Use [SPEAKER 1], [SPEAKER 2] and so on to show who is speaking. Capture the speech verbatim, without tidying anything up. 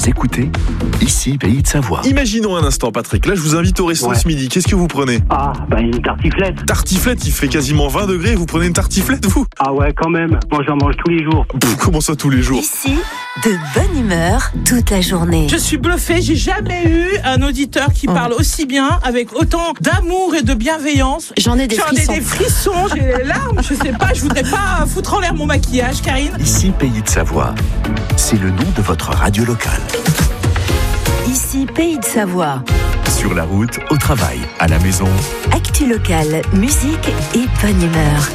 [SPEAKER 1] Vous écoutez Ici, Pays de Savoie.
[SPEAKER 2] Imaginons un instant, Patrick. Là, je vous invite au resto
[SPEAKER 3] Ouais.
[SPEAKER 2] ce midi. Qu'est-ce que vous prenez?
[SPEAKER 3] Ah, bah une tartiflette.
[SPEAKER 2] Tartiflette, il fait quasiment vingt degrés. Vous prenez une tartiflette, vous?
[SPEAKER 3] Ah ouais, quand même. Moi, j'en mange tous les jours.
[SPEAKER 2] Pff, comment ça, tous les jours?
[SPEAKER 4] Ici, de bonne humeur toute la journée.
[SPEAKER 5] Je suis bluffée, j'ai jamais eu un auditeur qui parle aussi bien, avec autant d'amour et de bienveillance.
[SPEAKER 4] J'en ai des
[SPEAKER 5] J'en ai
[SPEAKER 4] frissons.
[SPEAKER 5] des frissons, j'ai les larmes, je sais pas, je voudrais pas foutre en l'air mon maquillage, Karine.
[SPEAKER 1] Ici, Pays de Savoie. C'est le nom de votre radio locale.
[SPEAKER 4] Ici, Pays de Savoie.
[SPEAKER 1] Sur la route, au travail, à la maison.
[SPEAKER 4] Actu locale, musique et bonne humeur.